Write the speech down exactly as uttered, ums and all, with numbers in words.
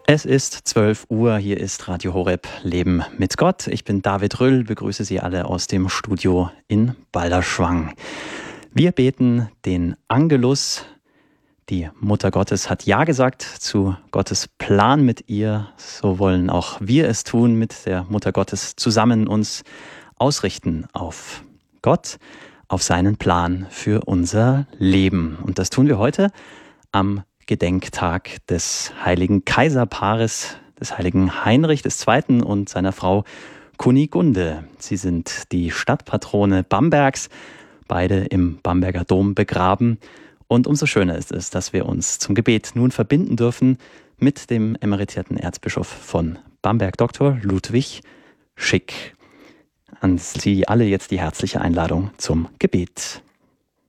Es ist zwölf Uhr, hier ist Radio Horeb Leben mit Gott. Ich bin David Röll, begrüße Sie alle aus dem Studio in Balderschwang. Wir beten den Angelus. Die Mutter Gottes hat Ja gesagt zu Gottes Plan mit ihr. So wollen auch wir es tun, mit der Mutter Gottes zusammen uns ausrichten auf Gott, auf seinen Plan für unser Leben. Und das tun wir heute am Gedenktag des heiligen Kaiserpaares, des heiligen Heinrich der Zweite. und seiner Frau Kunigunde. Sie sind die Stadtpatrone Bambergs, beide im Bamberger Dom begraben. Und umso schöner ist es, dass wir uns zum Gebet nun verbinden dürfen mit dem emeritierten Erzbischof von Bamberg, Doktor Ludwig Schick. An Sie alle jetzt die herzliche Einladung zum Gebet.